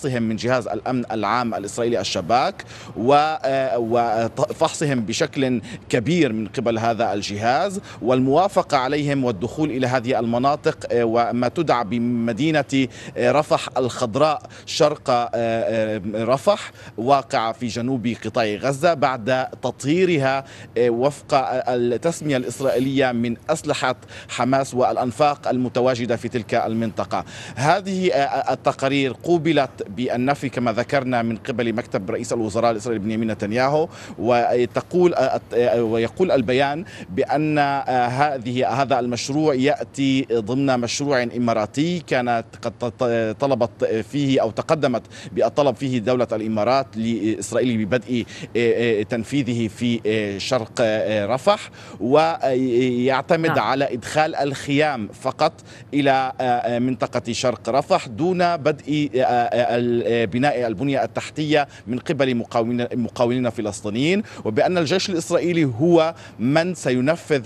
فحصهم من جهاز الأمن العام الإسرائيلي الشباك وفحصهم بشكل كبير من قبل هذا الجهاز، والموافقة عليهم والدخول إلى هذه المناطق وما تدعى بمدينة رفح الخضراء شرق رفح واقعة في جنوب قطاع غزة بعد تطهيرها وفق التسمية الإسرائيلية من أسلحة حماس والأنفاق المتواجدة في تلك المنطقة. هذه التقارير قوبلت بالنفي كما ذكرنا من قبل مكتب رئيس الوزراء الإسرائيلي بنيامين نتنياهو، ويقول البيان بأن هذا المشروع يأتي ضمن مشروع إماراتي كانت قد طلبت فيه أو تقدمت بالطلب فيه دولة الإمارات لإسرائيل ببدء تنفيذه في شرق رفح، ويعتمد على إدخال الخيام فقط إلى منطقة شرق رفح دون بدء بناء البنية التحتية من قبل مقاولين فلسطينيين، وبأن الجيش الإسرائيلي هو من سينفذ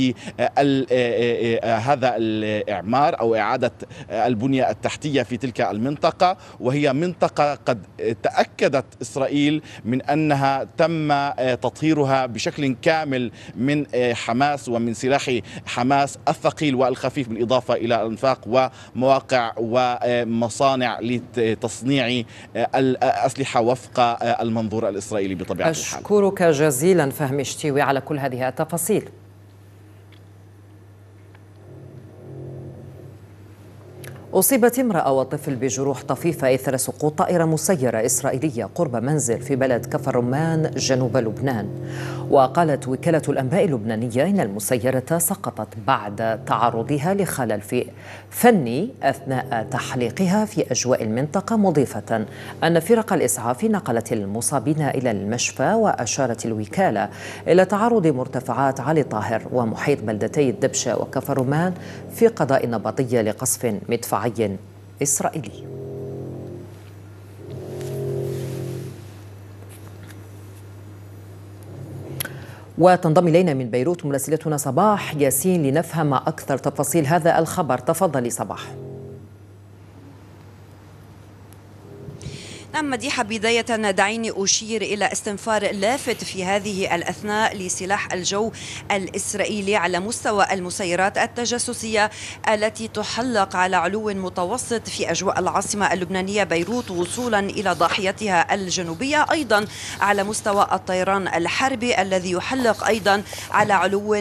هذا الإعمار أو إعادة البنية التحتية في تلك المنطقة، وهي منطقة قد تأكدت إسرائيل من أنها تم تطهيرها بشكل كامل من حماس ومن سلاح حماس الثقيل والخفيف، بالإضافة إلى أنفاق ومواقع ومصانع لتصنيع الأسلحة وفق المنظور الإسرائيلي بطبيعة الحال. أشكرك جزيلا فهمي شتيوي على كل هذه التفاصيل. أصيبت امرأة وطفل بجروح طفيفة إثر سقوط طائرة مسيرة إسرائيلية قرب منزل في بلد كفر رمان جنوب لبنان. وقالت وكالة الأنباء اللبنانية إن المسيرة سقطت بعد تعرضها لخلل فني أثناء تحليقها في أجواء المنطقة، مضيفة أن فرق الإسعاف نقلت المصابين إلى المشفى. وأشارت الوكالة إلى تعرض مرتفعات علي طاهر ومحيط بلدتي الدبشة وكفر رمان في قضاء نبطية لقصف مدفعي إسرائيلي. وتنضم إلينا من بيروت مراسلتنا صباح ياسين لنفهم أكثر تفاصيل هذا الخبر. تفضلي صباح. نعم مديحة، بداية دعيني أشير إلى استنفار لافت في هذه الأثناء لسلاح الجو الإسرائيلي على مستوى المسيرات التجسسية التي تحلق على علو متوسط في أجواء العاصمة اللبنانية بيروت وصولا إلى ضاحيتها الجنوبية، أيضا على مستوى الطيران الحربي الذي يحلق أيضا على علو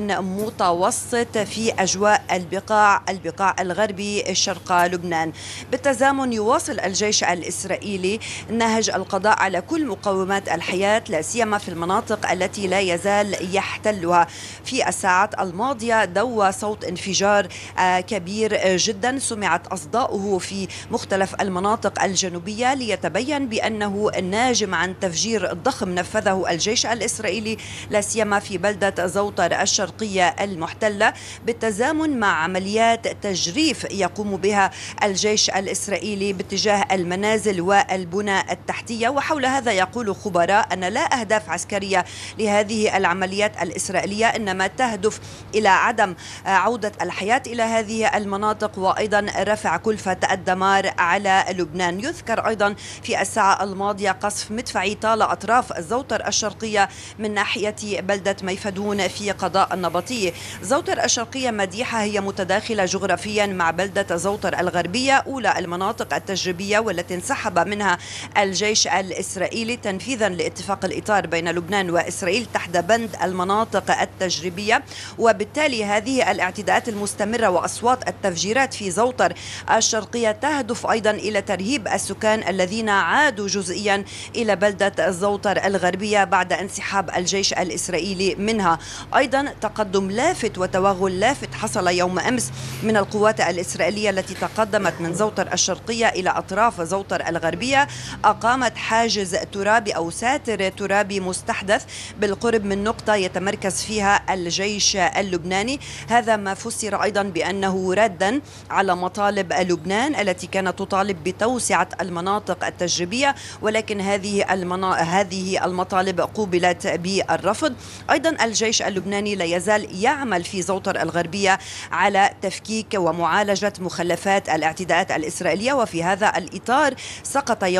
متوسط في أجواء البقاع الغربي شرق لبنان. بالتزامن يواصل الجيش الإسرائيلي نهج القضاء على كل مقومات الحياة، لا سيما في المناطق التي لا يزال يحتلها. في الساعات الماضية دوى صوت انفجار كبير جدا سمعت أصداؤه في مختلف المناطق الجنوبية، ليتبين بأنه ناجم عن تفجير ضخم نفذه الجيش الإسرائيلي لا سيما في بلدة زوطر الشرقية المحتلة، بالتزامن مع عمليات تجريف يقوم بها الجيش الإسرائيلي باتجاه المنازل والبنى التحتية. وحول هذا يقول خبراء أن لا أهداف عسكرية لهذه العمليات الإسرائيلية، إنما تهدف إلى عدم عودة الحياة إلى هذه المناطق وأيضا رفع كلفة الدمار على لبنان. يذكر أيضا في الساعة الماضية قصف مدفعي طال أطراف زوطر الشرقية من ناحية بلدة ميفدون في قضاء النبطية. زوطر الشرقية مديحة هي متداخلة جغرافيا مع بلدة زوطر الغربية، أولى المناطق التجريبية والتي انسحب منها الجيش الإسرائيلي تنفيذا لاتفاق الإطار بين لبنان وإسرائيل تحت بند المناطق التجريبية. وبالتالي هذه الاعتداءات المستمرة وأصوات التفجيرات في زوطر الشرقية تهدف أيضا إلى ترهيب السكان الذين عادوا جزئيا إلى بلدة زوطر الغربية بعد انسحاب الجيش الإسرائيلي منها. أيضا تقدم لافت وتوغل لافت حصل يوم أمس من القوات الإسرائيلية التي تقدمت من زوطر الشرقية إلى أطراف زوطر الغربية، أقامت حاجز ترابي أو ساتر ترابي مستحدث بالقرب من نقطة يتمركز فيها الجيش اللبناني. هذا ما فسر أيضا بأنه ردا على مطالب لبنان التي كانت تطالب بتوسعة المناطق التجريبية، ولكن هذه المطالب قوبلت بالرفض. أيضا الجيش اللبناني لا يزال يعمل في زوطر الغربية على تفكيك ومعالجة مخلفات الاعتداءات الإسرائيلية، وفي هذا الإطار سقط